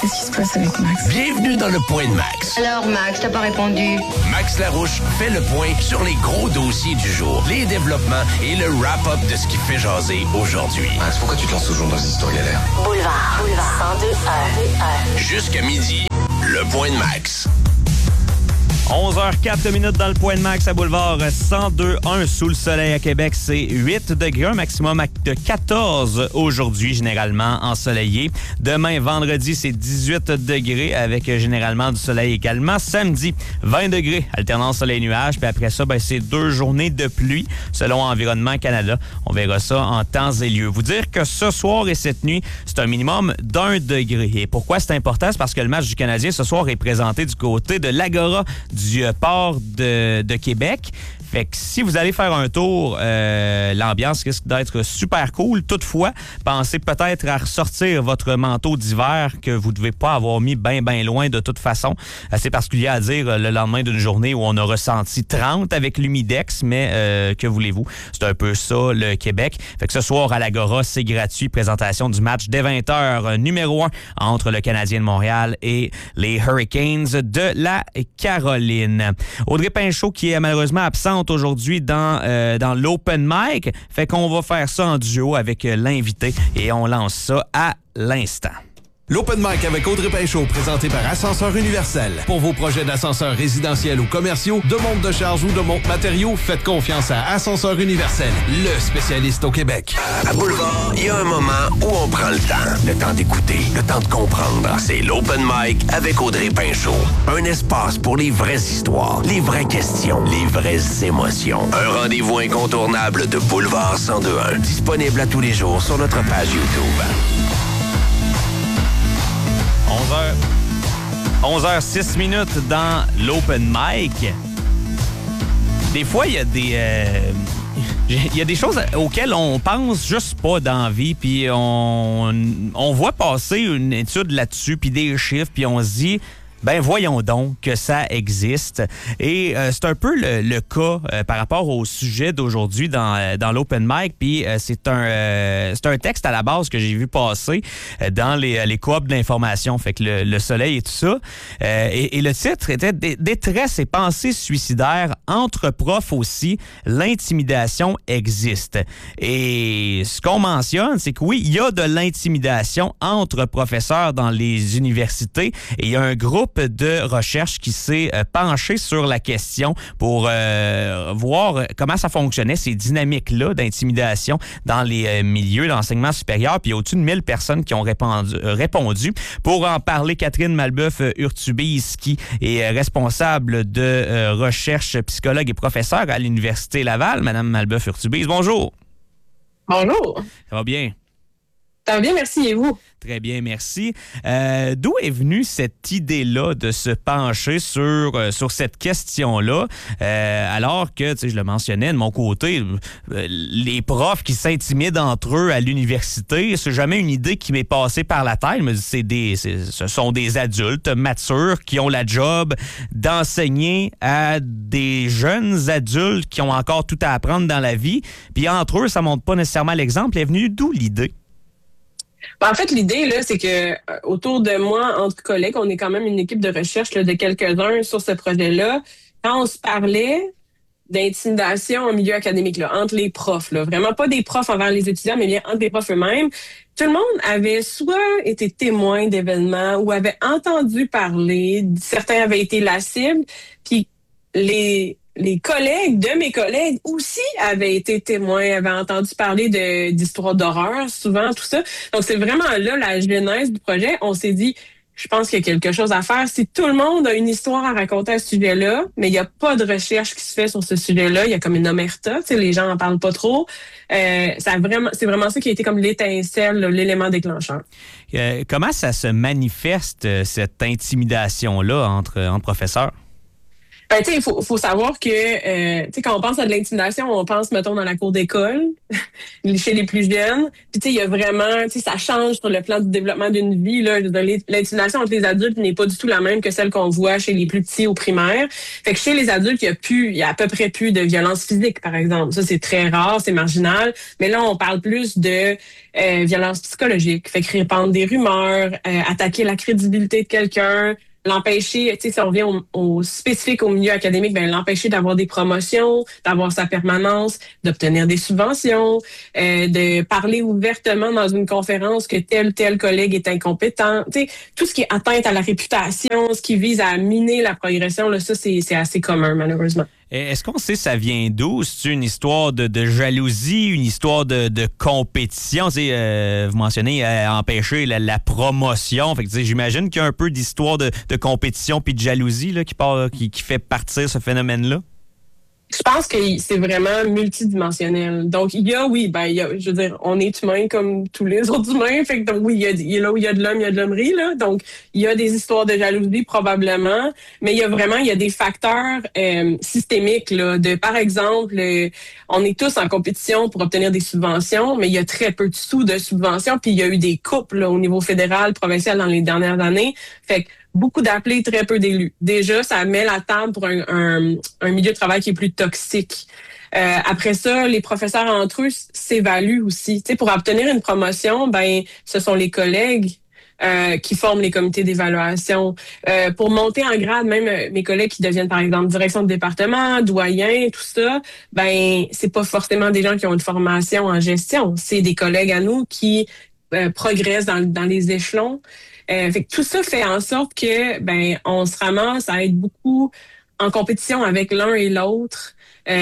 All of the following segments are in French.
Qu'est-ce qui se passe avec Max? Bienvenue dans le Point de Max. Alors, Max, t'as pas répondu? Max Larouche fait le point sur les gros dossiers du jour, les développements et le wrap-up de ce qui fait jaser aujourd'hui. Max, pourquoi tu te lances toujours dans ces histoires galères? Boulevard 102.1. Jusqu'à midi, le Point de Max. 11h04 dans le Point de Max à Boulevard 102.1 sous le soleil à Québec. C'est 8 degrés, un maximum de 14 aujourd'hui, généralement ensoleillé. Demain, vendredi, c'est 18 degrés avec généralement du soleil également. Samedi, 20 degrés, alternance soleil-nuage. Puis après ça, c'est 2 journées de pluie selon Environnement Canada. On verra ça en temps et lieu. Vous dire que ce soir et cette nuit, c'est un minimum d'1 degré. Et pourquoi c'est important? C'est parce que le match du Canadien ce soir est présenté du côté de l'Agora du port de Québec. Fait que si vous allez faire un tour, l'ambiance risque d'être super cool. Toutefois, pensez peut-être à ressortir votre manteau d'hiver que vous ne devez pas avoir mis bien loin de toute façon. C'est particulier à dire le lendemain d'une journée où on a ressenti 30 avec l'humidex, mais que voulez-vous? C'est un peu ça, le Québec. Fait que ce soir, à l'Agora, c'est gratuit. Présentation du match dès 20h, numéro 1 entre le Canadien de Montréal et les Hurricanes de la Caroline. Audrey Pinchot, qui est malheureusement absente aujourd'hui dans l'open mic, fait qu'on va faire ça en duo avec l'invité et on lance ça à l'instant. L'Open Mic avec Audrey Pinchot, présenté par Ascenseur Universel. Pour vos projets d'ascenseurs résidentiels ou commerciaux, de monte de charge ou de monte matériaux, faites confiance à Ascenseur Universel, le spécialiste au Québec. À Boulevard, il y a un moment où on prend le temps d'écouter, le temps de comprendre. C'est l'Open Mic avec Audrey Pinchot. Un espace pour les vraies histoires, les vraies questions, les vraies émotions. Un rendez-vous incontournable de Boulevard 102.1. Disponible à tous les jours sur notre page YouTube. 11h06 dans l'open mic. Des fois, il y a des choses auxquelles on pense juste pas dans la vie, puis on voit passer une étude là-dessus, puis des chiffres, puis on se dit... voyons donc que ça existe. Et c'est un peu le cas par rapport au sujet d'aujourd'hui dans l'Open Mic. Puis c'est un texte à la base que j'ai vu passer dans les coops d'information. Fait que le soleil et tout ça. Et le titre était « Détresse et pensées suicidaires entre profs aussi, l'intimidation existe ». Et ce qu'on mentionne, c'est que oui, il y a de l'intimidation entre professeurs dans les universités. Et il y a un groupe de recherche qui s'est penché sur la question pour voir comment ça fonctionnait, ces dynamiques-là d'intimidation dans les milieux d'enseignement supérieur. Puis il y a au-dessus de 1000 personnes qui ont répondu. Pour en parler, Catherine Malbeuf-Urtubise, qui est responsable de recherche, psychologue et professeure à l'Université Laval. Madame Malbeuf-Urtubise, bonjour. Bonjour. Ça va bien? Ça va bien, merci. Et vous? Très bien, merci. D'où est venue cette idée-là de se pencher sur cette question-là? Alors que, tu sais, je le mentionnais de mon côté, les profs qui s'intimident entre eux à l'université, c'est jamais une idée qui m'est passée par la tête. Je me dis, ce sont des adultes matures qui ont la job d'enseigner à des jeunes adultes qui ont encore tout à apprendre dans la vie. Puis entre eux, ça montre pas nécessairement l'exemple. Elle est venue d'où l'idée? En fait, l'idée, là, c'est que autour de moi, entre collègues, on est quand même une équipe de recherche là, de quelques-uns sur ce projet-là. Quand on se parlait d'intimidation au milieu académique, là, entre les profs, là, vraiment pas des profs envers les étudiants, mais bien entre les profs eux-mêmes, tout le monde avait soit été témoin d'événements ou avait entendu parler, certains avaient été la cible, puis les collègues de mes collègues aussi avaient été témoins, avaient entendu parler d'histoires d'horreur, souvent, tout ça. Donc, c'est vraiment là la genèse du projet. On s'est dit, je pense qu'il y a quelque chose à faire. Si tout le monde a une histoire à raconter à ce sujet-là, mais il n'y a pas de recherche qui se fait sur ce sujet-là, il y a comme une omerta, tu sais, les gens n'en parlent pas trop. C'est vraiment ça qui a été comme l'étincelle, là, l'élément déclencheur. Comment ça se manifeste, cette intimidation-là entre professeurs? Ben, tu sais, il faut savoir que, tu sais, quand on pense à de l'intimidation, on pense, mettons, dans la cour d'école, chez les plus jeunes. Puis, tu sais, il y a vraiment, tu sais, ça change sur le plan du développement d'une vie, là. L'intimidation entre les adultes n'est pas du tout la même que celle qu'on voit chez les plus petits au primaire. Fait que chez les adultes, il y a à peu près plus de violence physique, par exemple. Ça, c'est très rare, c'est marginal. Mais là, on parle plus de violence psychologique. Fait que répandre des rumeurs, attaquer la crédibilité de quelqu'un, l'empêcher, tu sais, si on revient au spécifique au milieu académique, ben l'empêcher d'avoir des promotions, d'avoir sa permanence, d'obtenir des subventions, de parler ouvertement dans une conférence que tel collègue est incompétent. Tu sais, tout ce qui est atteinte à la réputation, ce qui vise à miner la progression, là, ça, c'est assez commun, malheureusement. Est-ce qu'on sait ça vient d'où? C'est une histoire de jalousie, une histoire de compétition? Tu sais, vous mentionnez empêcher la promotion. Fait que, tu sais, j'imagine qu'il y a un peu d'histoire de compétition puis de jalousie là, qui fait partir ce phénomène-là. Je pense que c'est vraiment multidimensionnel. Donc, il y a, je veux dire, on est humain comme tous les autres humains. Fait que, donc, oui, il y a là où il y a de l'homme, il y a de l'hommerie, là. Donc, il y a des histoires de jalousie, probablement. Mais il y a des facteurs systémiques, là. Par exemple, on est tous en compétition pour obtenir des subventions, mais il y a très peu de sous de subventions. Puis, il y a eu des coupes, là, au niveau fédéral, provincial dans les dernières années. Fait que, beaucoup d'appelés, très peu d'élus. Déjà, ça met la table pour un milieu de travail qui est plus toxique. Après ça, les professeurs entre eux s'évaluent aussi. Tu sais, pour obtenir une promotion, ben, ce sont les collègues qui forment les comités d'évaluation. Pour monter en grade, même mes collègues qui deviennent, par exemple, direction de département, doyen, tout ça, ben, c'est pas forcément des gens qui ont une formation en gestion. C'est des collègues à nous qui progressent dans les échelons. Fait que tout ça fait en sorte que on se ramasse à être beaucoup en compétition avec l'un et l'autre.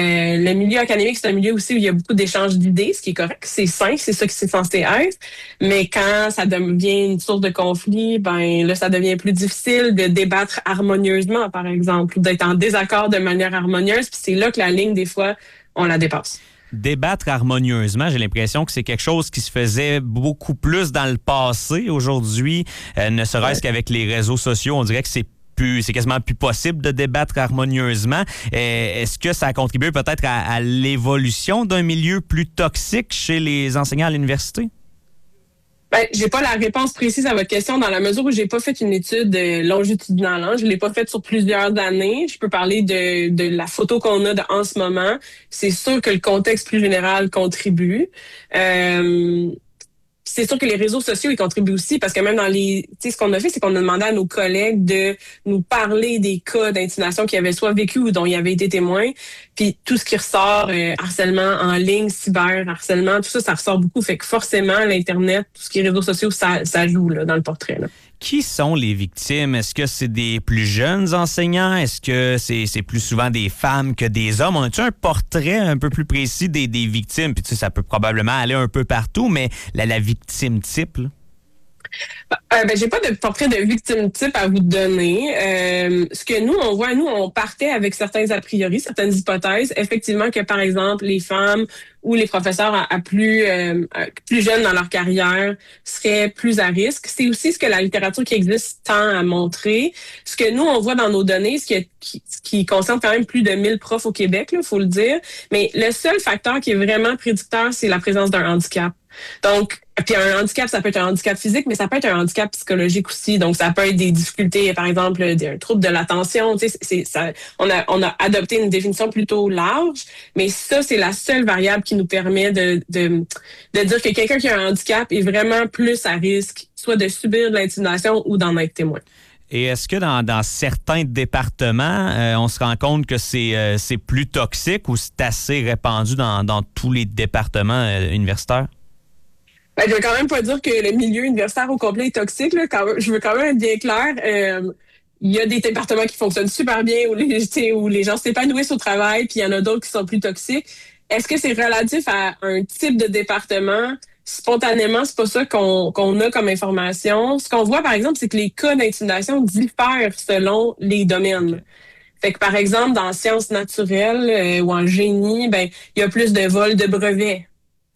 Le milieu académique, c'est un milieu aussi où il y a beaucoup d'échanges d'idées, ce qui est correct, c'est sain, c'est ça que c'est censé être. Mais quand ça devient une source de conflit, là, ça devient plus difficile de débattre harmonieusement, par exemple, ou d'être en désaccord de manière harmonieuse. Puis c'est là que la ligne, des fois, on la dépasse. Débattre harmonieusement, j'ai l'impression que c'est quelque chose qui se faisait beaucoup plus dans le passé. Aujourd'hui, ne serait-ce qu'avec les réseaux sociaux, on dirait que c'est quasiment plus possible de débattre harmonieusement. Est-ce que ça a contribué peut-être à l'évolution d'un milieu plus toxique chez les enseignants à l'université? J'ai pas la réponse précise à votre question dans la mesure où j'ai pas fait une étude longitudinale. Hein. Je l'ai pas faite sur plusieurs années. Je peux parler de la photo qu'on a en ce moment. C'est sûr que le contexte plus général contribue. C'est sûr que les réseaux sociaux, ils contribuent aussi parce que même dans ce qu'on a fait, c'est qu'on a demandé à nos collègues de nous parler des cas d'intimidation qu'ils avaient soit vécu ou dont ils avaient été témoins. Puis tout ce qui ressort, harcèlement en ligne, cyberharcèlement, tout ça, ça ressort beaucoup. Fait que forcément, l'Internet, tout ce qui est réseaux sociaux, ça joue là, dans le portrait, là. Qui sont les victimes? Est-ce que c'est des plus jeunes enseignants? Est-ce que c'est plus souvent des femmes que des hommes? On a-tu un portrait un peu plus précis des victimes? Puis tu sais, ça peut probablement aller un peu partout, mais la victime type, là? J'ai pas de portrait de victime type à vous donner. Ce que on partait avec certains a priori, certaines hypothèses. Effectivement que, par exemple, les femmes ou les professeurs plus jeunes dans leur carrière seraient plus à risque. C'est aussi ce que la littérature qui existe tend à montrer. Ce que nous, on voit dans nos données, ce qui concerne quand même plus de 1000 profs au Québec, il faut le dire. Mais le seul facteur qui est vraiment prédicteur, c'est la présence d'un handicap. Donc, puis un handicap, ça peut être un handicap physique, mais ça peut être un handicap psychologique aussi. Donc, ça peut être des difficultés, par exemple, un trouble de l'attention. Tu sais, on a adopté une définition plutôt large, mais ça, c'est la seule variable qui nous permet de dire que quelqu'un qui a un handicap est vraiment plus à risque, soit de subir de l'intimidation ou d'en être témoin. Et est-ce que dans certains départements, on se rend compte que c'est plus toxique ou c'est assez répandu dans tous les départements universitaires? Je veux quand même pas dire que le milieu universitaire au complet est toxique. Là. Je veux quand même être bien clair. Il y a des départements qui fonctionnent super bien où les gens s'épanouissent au travail, puis il y en a d'autres qui sont plus toxiques. Est-ce que c'est relatif à un type de département? Spontanément, c'est pas ça qu'on a comme information. Ce qu'on voit, par exemple, c'est que les cas d'intimidation diffèrent selon les domaines. Fait que, par exemple, dans sciences naturelles ou en génie, il y a plus de vols de brevets.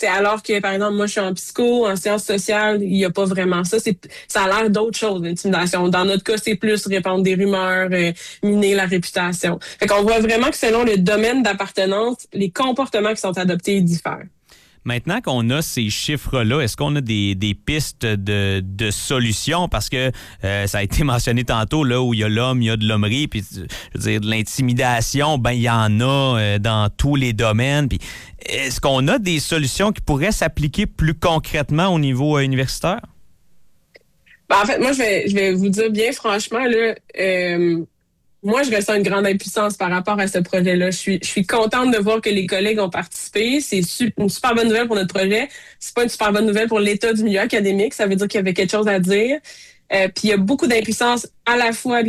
Alors que, par exemple, moi, je suis en psycho, en sciences sociales, il n'y a pas vraiment ça. Ça a l'air d'autre chose, l'intimidation. Dans notre cas, c'est plus répandre des rumeurs, miner la réputation. Fait qu'on voit vraiment que selon le domaine d'appartenance, les comportements qui sont adoptés diffèrent. Maintenant qu'on a ces chiffres-là, est-ce qu'on a des pistes de solutions? Parce que ça a été mentionné tantôt, là où il y a l'homme, il y a de l'hommerie, puis je veux dire, de l'intimidation, ben il y en a dans tous les domaines. Puis est-ce qu'on a des solutions qui pourraient s'appliquer plus concrètement au niveau universitaire? Ben, en fait, moi, je vais vous dire bien franchement, là, moi, je ressens une grande impuissance par rapport à ce projet-là. Je suis contente de voir que les collègues ont participé. C'est une super bonne nouvelle pour notre projet. C'est pas une super bonne nouvelle pour l'état du milieu académique. Ça veut dire qu'il y avait quelque chose à dire. Puis il y a beaucoup d'impuissance à la fois de